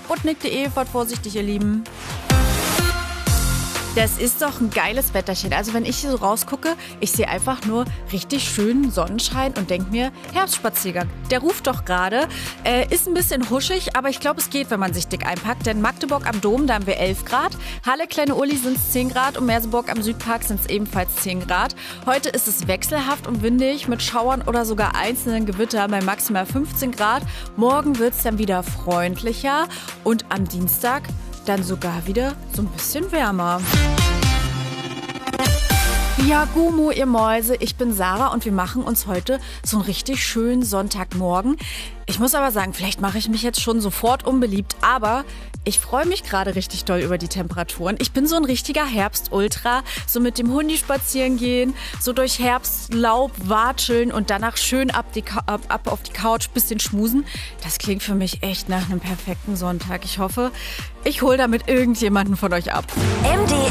sputnik.de, fahrt vorsichtig, ihr Lieben. Das ist doch ein geiles Wetterchen. Also wenn ich hier so rausgucke, ich sehe einfach nur richtig schönen Sonnenschein und denke mir, Herbstspaziergang. Der ruft doch gerade. Ist ein bisschen huschig, aber ich glaube, es geht, wenn man sich dick einpackt. Denn Magdeburg am Dom, da haben wir 11 Grad. Halle, Kleine Uli sind es 10 Grad und Merseburg am Südpark sind es ebenfalls 10 Grad. Heute ist es wechselhaft und windig mit Schauern oder sogar einzelnen Gewittern bei maximal 15 Grad. Morgen wird es dann wieder freundlicher und am Dienstag dann sogar wieder so ein bisschen wärmer. Ja, Gumu, ihr Mäuse, ich bin Sarah und wir machen uns heute so einen richtig schönen Sonntagmorgen. Ich muss aber sagen, vielleicht mache ich mich jetzt schon sofort unbeliebt, aber ich freue mich gerade richtig doll über die Temperaturen. Ich bin so ein richtiger Herbst-Ultra, so mit dem Hundi spazieren gehen, so durch Herbstlaub watscheln und danach schön ab auf die Couch, bisschen schmusen. Das klingt für mich echt nach einem perfekten Sonntag. Ich hoffe, ich hole damit irgendjemanden von euch ab.